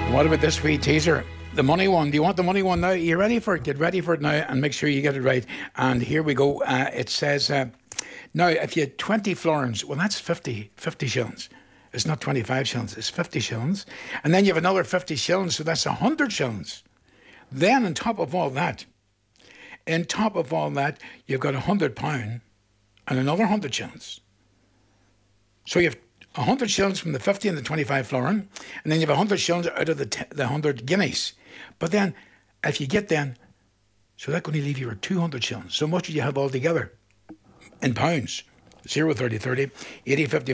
What about this wee teaser? The money one. Do you want the money one now? Are you ready for it? Get ready for it now and make sure you get it right. And here we go. It says, now, if you had 20 florins, well, that's 50 shillings. It's not 25 shillings, it's 50 shillings. And then you have another 50 shillings, so that's 100 shillings. Then on top of all that, you've got £100 and another 100 shillings. So you have 100 shillings from the 50 and the 25 florin, and then you have 100 shillings out of the 100 guineas. But then, if you get then, so that's going to leave you with 200 shillings. So much do you have altogether in pounds? 0, 30, 30, 80, 50,